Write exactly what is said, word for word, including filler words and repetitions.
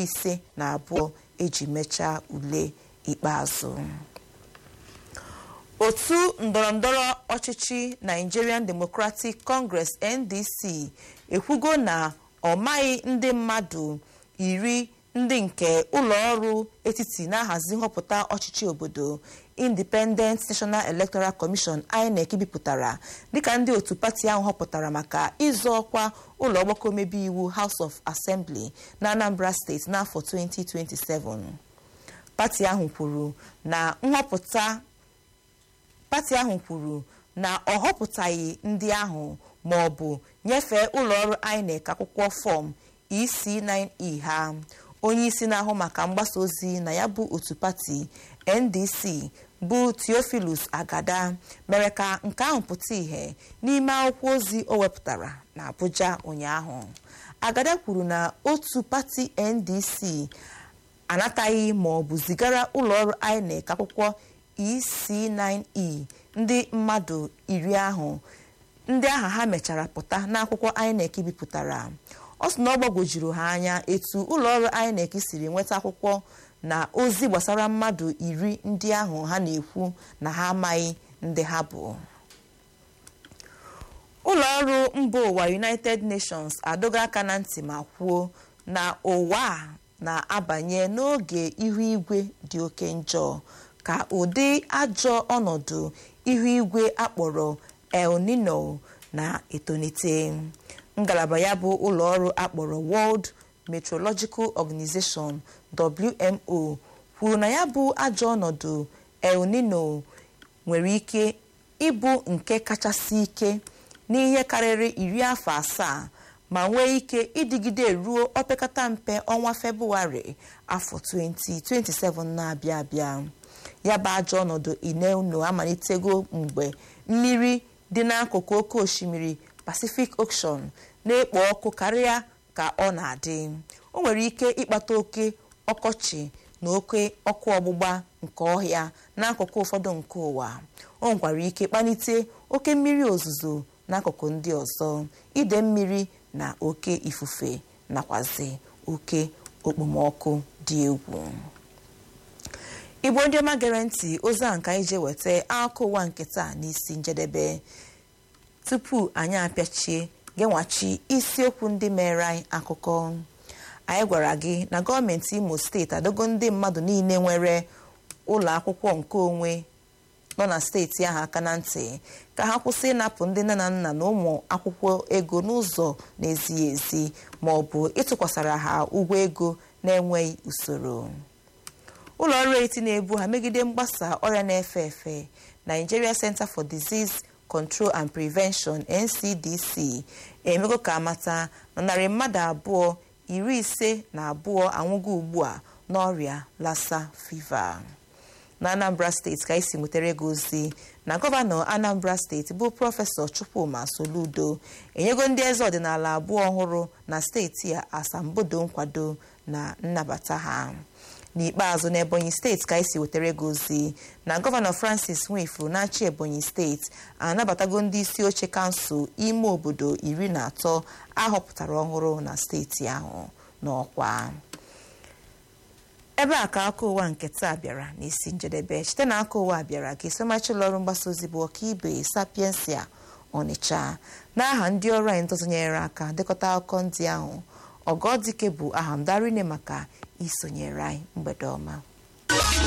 ise na abụọ eji mechaa ule ikpeazụ. Otu ndọrọndọrọ ọchịchị Nigerian Democratic Congress N D C ekwugo na ọ maghị ndị mmadụ iri ndị nke ụlọọrụ etiti na-ahazi nhọpụta ọchịchị obodo Independent National Electoral Commission I N E C bipụtara dịka ndị otu pati ahụ họpụtara maka ịzọ ọkwa ụlọ ọgbakọ omebe iwu House of Assembly na Anambra State n'afọ twenty twenty-seven. Pati ahụ kwuru na nhọpụta pati ahụ kwuru na ọ họpụtaghị ndị ahụ ma ọ bụ nyefee ụlọọrụ I N E C akwụkwọ fọm E C nine E ha. Onye isi na-ahụ maka mgbasa ozi na ya bụ otu pati N D C bụ Theophilus Agada mere ka nke ahụ pụta ìhè n'ime akwụkwọ ozi o wepụtara na Abuja ụnyaahụ. Agada kwuru na otu pati N D C anataghị ma ọ bụ zigara ụlọọrụ I N E C akwụkwọ E C nine E ndị mmadụ iri ahụ ndị aha ha mechara pụta n'akwụkwọ I N E C bipụtara. Ọ sị na ọ gbagwojuru ha anya etu ụlọọrụ I N E C siri nweta akwụkwọ na ozi gbasara mmadụ iri ndị ahụ ha na-ekwu na ha amaghị ndị ha bụ. Ụlọọrụ mba ụwa United Nations adọga aka na ntị ma kwuo na ụwa na-abanye n'oge ihu igwe dị oke njọ ka ụdị ajọ ọnọdụ ihu igwe akpọrọ El Nino na-etonite. Ngalaba ya bụ ụlọọrụ akpọrọ World Meteorological Organization W M O kwuru na ya bụ ajọ ọnọdụ El Nino nwere ike ịbụ nke kachasị ike n'ihe karịrị iri afọ asaa ma nwee ike ịdịgide ruo opekata mpe ọnwa Febụwarị afọ twenty twenty-seven na-abịa abịa. Ya bụ ajọ ọnọdụ El Nino amalitego mgbe mmiri dị n'akụkụ oke osimiri Pacific Ocean na-ekpo ọkụ karịa ka ọ na-adị. O nwere ike ịkpata oke ọkọchị na oke ọkụ ọgbụgba nke ọhịa n'akụkụ ụfọdụ nke ụwa. O nwekwara ike kpalite oke mmiri ozuzo n'akụkụ ndị ọzọ, ide mmiri na oke ifufe nakwazi oke okpomọkụ dị egwu. Igbo ndị ọma gere ntị, ozi a nke anyị je weta akụkọ ụwa nke taa n'isi njedebe. Tupu anyị apịachie genwachi isiokwu ndị mere anyị akụkọ. Anyị gwara gị na gọọmenti Imo steeti adogo ndị mmadụ niile nwere ụlọ akwụkwọ nke onwe nọ na steeti ahụ aka na ntị ka ha kwụsị ịnapụ ndị nne na nna na ụmụ akwụkwọ ego n'ụzọ na-ezighị ezi ma ọ bụ ịtụkwasara ha ụgwọ ego na-enweghị usoro. Ụlọ ọrụ eti na-ebu ha megide mgbasa ọrịa na-efe efe Nigeria Center for Disease Control and Prevention N C D C emego ka amata na narị mmadụ abụọ iri ise na abụọ anwụgo ugbu a n'ọrịa Lassa fever. Na Anambra steeti ka isi nwetara ego ozi na gọvanọ Anambra steeti bụ Prọfesọ Chukwuma Soludo enyego ndị eze ọdịnala abụọ ọhụrụ na steeti a asambodo nkwado na nnabata ha. N'ikpeazụ na Ebonyi steeti ka isi wetara ego ozi na gọvanọ Francis Nwifuru na-achị Ebonyi steeti anabatago ndị isi oche kansụl ime obodo iri na atọ ahọpụtara ọhụrụ na steeti ahụ n'ọkwa. Ebe a ka akụkọ ụwa nke taa bịara n'isi njedebe. Site na akụkọ ụwa bịara ka isomachi ụlọọrụ mgbasa ozi bụ ọkaibe Sapiensia Ọnịcha n'aha ndị ọrụ anyị ntụzinyere aka dekọta akụkọ ndị ahụ. Ọgọdike bụ aha m darine maka isonyere anyị. Mgbede ọma.